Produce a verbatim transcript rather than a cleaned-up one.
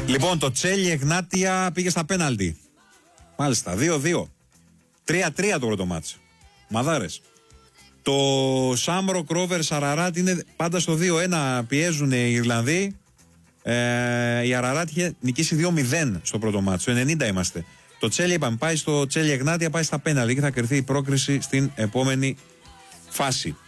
Λοιπόν, το Τσέλι Εγνάτια πήγε στα πέναλτι. Μάλιστα, δύο δύο. τρία τρία το πρώτο μάτς. Μαδάρες. Το Σάμρο Κρόβερ Αραράτ είναι πάντα στο δύο ένα. Πιέζουν οι Ιρλανδοί. Ε, η Αραράτ είχε νικήσει δύο μηδέν στο πρώτο μάτς. Το ενενήντα είμαστε. Το Τσέλι, είπαμε, πάει στο Τσέλι Εγνάτια, πάει στα πέναλτι και θα κρυθεί η πρόκριση στην επόμενη φάση.